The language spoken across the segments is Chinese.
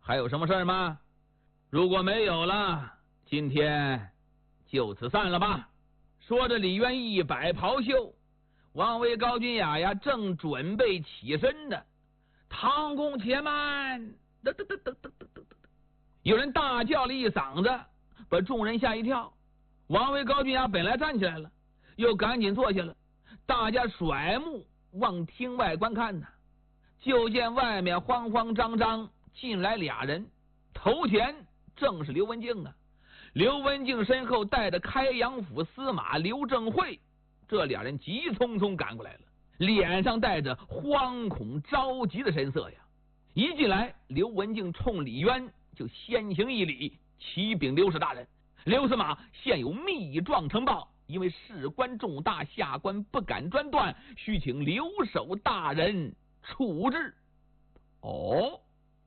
还有什么事儿吗？如果没有了，今天就此散了吧。说着，李渊一摆袍袖，王维、高君雅呀正准备起身呢。唐公且慢！噔噔噔噔噔噔噔！有人大叫了一嗓子，把众人吓一跳。王维、高君雅本来站起来了，又赶紧坐下了。大家甩目往厅外观看呢，就见外面慌慌张张进来俩人，头前正是刘文静啊。刘文静身后带着开阳府司马刘正会，这俩人急匆匆赶过来了，脸上带着惶恐着急的神色呀。一进来，刘文静冲李渊就先行一礼，启禀刘氏大人，刘司马现有密状呈报，因为事关重大，下官不敢专断，需请留守大人处置。哦，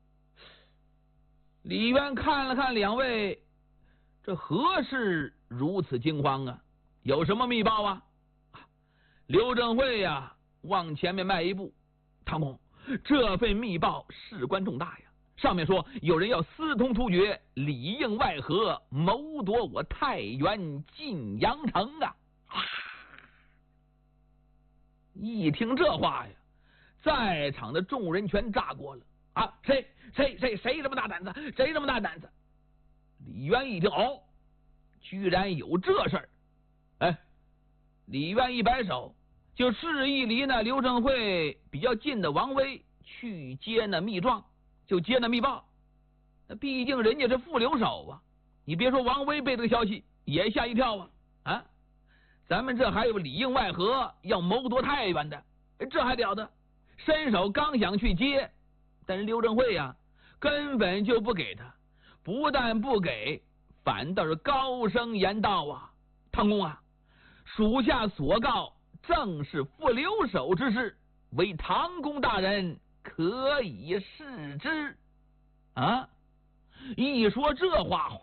李渊看了看两位，这何事如此惊慌啊？有什么密报啊？刘正会呀，往前面迈一步，唐公，这份密报事关重大呀！上面说有人要私通突厥，里应外合，谋夺我太原晋阳城啊！一听这话呀，在场的众人全炸锅了啊！谁这么大胆子？谁这么大胆子？李渊一听，哦，居然有这事儿！哎，李渊一摆手，就示意离那刘正会比较近的王威去接那密状，就接那密报。那毕竟人家是副留守啊，你别说王威被这个消息也吓一跳啊！咱们这还有里应外合要谋夺太原的，这还了得！伸手刚想去接，但是刘正会呀，根本就不给他，不但不给，反倒是高声言道啊：“唐公啊，属下所告正是副留守之事，为唐公大人可以视之。”啊！一说这话，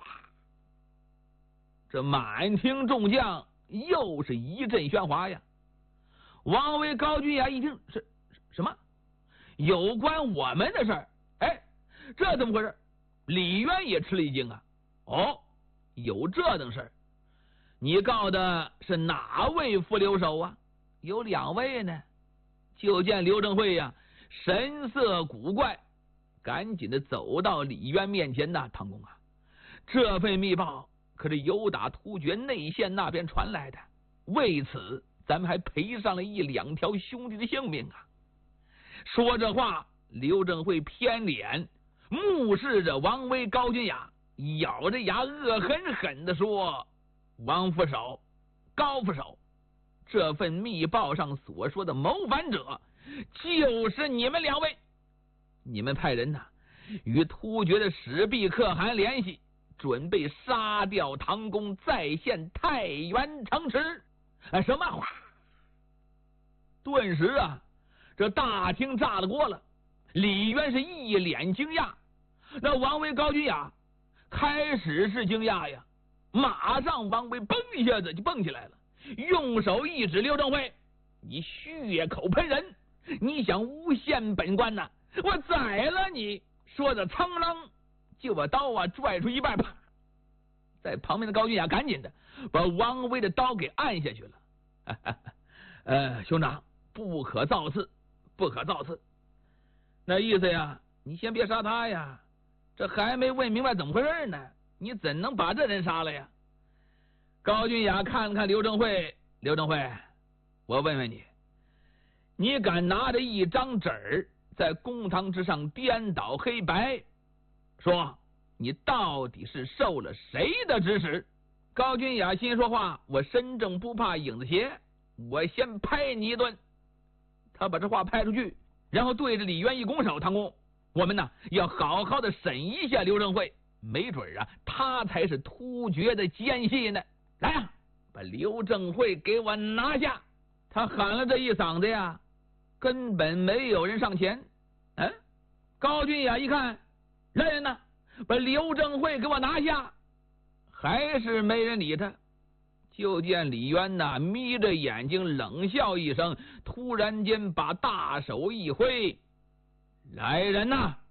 这满厅众将又是一阵喧哗呀。王维、高君雅一听，是什么？有关我们的事儿？哎，这怎么回事？李渊也吃了一惊啊！哦，有这等事儿？你告的是哪位副留守啊？有两位呢。就见刘正会呀，神色古怪，赶紧的走到李渊面前呐。唐公啊，这份密报可是由打突厥内线那边传来的，为此咱们还赔上了1-2条兄弟的性命啊！说这话，刘正会偏脸目视着王威、高君雅，咬着牙恶狠狠地说：“王副手、高副手，这份密报上所说的谋反者就是你们两位。你们派人与突厥的史弼可汗联系，准备杀掉唐公，再现太原城池。”什么话？顿时啊，这大厅炸了锅了。李渊是一脸惊讶，那王维、高君雅开始是惊讶呀，马上王维嘣一下子就蹦起来了，用手一指刘正会：“你血口喷人，你想诬陷本官呐？我宰了你！”说着苍啷就把刀拽出一半，啪！在旁边的高君雅赶紧的把王维的刀给按下去了。兄长，不可造次，不可造次。那意思呀，你先别杀他呀，这还没问明白怎么回事呢，你怎能把这人杀了呀？高君雅看了看刘正会，刘正会，我问问你，你敢拿着一张纸儿在公堂之上颠倒黑白，说你到底是受了谁的指使？高君雅心说话，我身正不怕影子斜，我先拍你一顿。他把这话拍出去，然后对着李渊一拱手：“唐公，我们要好好的审一下刘正会，没准他才是突厥的奸细呢。来呀，把刘正会给我拿下！”他喊了这一嗓子呀，根本没有人上前。高君雅一看，来人呐，把刘正会给我拿下！还是没人理他。就见李渊眯着眼睛冷笑一声，突然间把大手一挥：“来人呐，